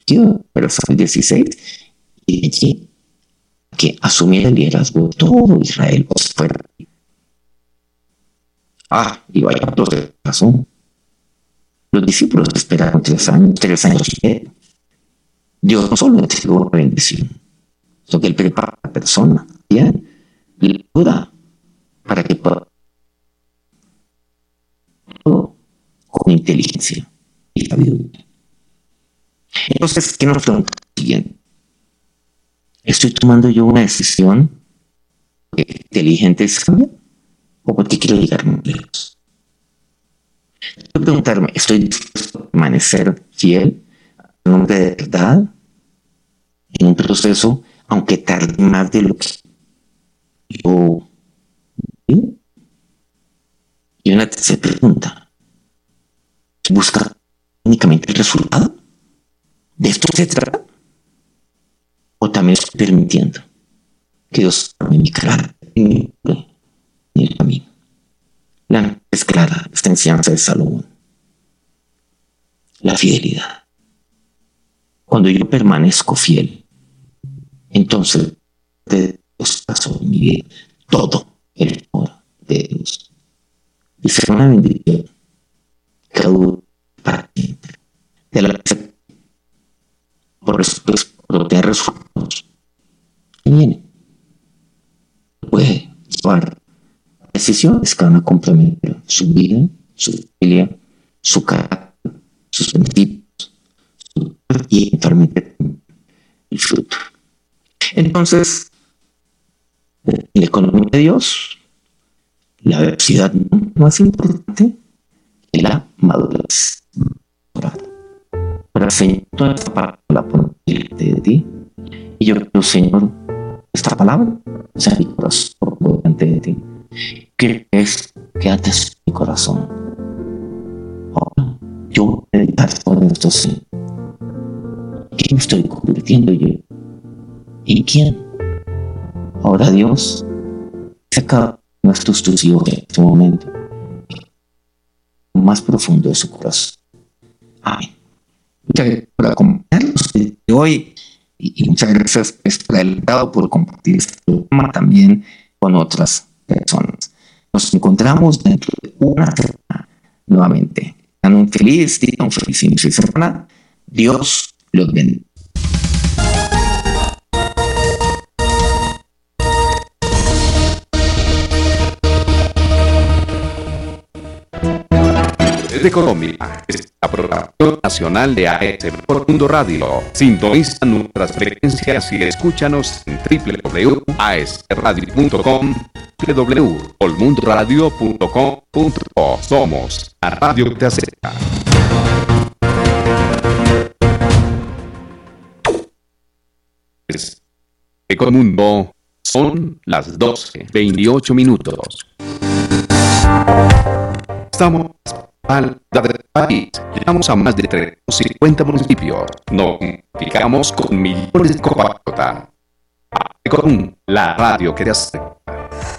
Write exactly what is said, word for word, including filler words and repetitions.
pero fue el dieciséis, y allí que asumiera el liderazgo de todo Israel, o sea, fuera. Ah, y vaya otro razón. Los discípulos esperaron tres años, tres años y medio. Dios no solo entregó la bendición, sino que Él prepara a la persona, ¿bien? Y le ayuda para que pueda todo con inteligencia y sabiduría. Entonces, ¿qué nos pregunta lo siguiente? ¿Estoy tomando yo una decisión inteligente o porque quiero llegar muy lejos? Quiero preguntarme, ¿estoy dispuesto a permanecer fiel al nombre de verdad en un proceso, aunque tarde más de lo que yo... Y una tercera pregunta, ¿busca únicamente el resultado? ¿De esto se trata? ¿O también estoy permitiendo que Dios forme mi carácter en el camino? La es clara, esta enseñanza de Salomón. La fidelidad. Cuando yo permanezco fiel, entonces Dios pasó en mi vida todo el amor de Dios. Y será una bendición que dure para siempre. De la que por eso es por tener resultados que vienen. Puede llevar decisiones que van a comprometer su vida, su familia, su carácter, sus principios, su, y eventualmente el fruto. Entonces, en la economía de Dios, la velocidad más importante es la madurez. Para Señor, toda esta palabra la pongo delante de ti. Y yo creo, Señor, esta palabra sea mi corazón delante de ti. ¿Qué es que haces mi corazón? Ahora, yo voy a meditar sobre esto, Señor. ¿Qué me estoy convirtiendo yo? ¿En quién? Ahora, Dios, saca nuestros tus hijos en este momento, más profundo de su corazón. Amén. Muchas gracias por acompañarnos hoy y, y muchas gracias por adelantado por compartir este tema también con otras personas. Nos encontramos dentro de una semana nuevamente. Tengan un feliz día, un feliz inicio de semana. Dios los bendiga. Desde Colombia, es la programación nacional de A S por Mundo Radio. Sintoniza nuestras frecuencias y escúchanos en doble u doble u doble u punto a s radio punto com, doble u doble u doble u punto olmundoradio punto com punto co. Somos la radio que te acerca. Ecomundo, son las doce veintiocho minutos. Estamos al del país, llegamos a más de trescientos cincuenta municipios, nos comunicamos con millones de compatriotas. Ecomún, la radio que te acerca.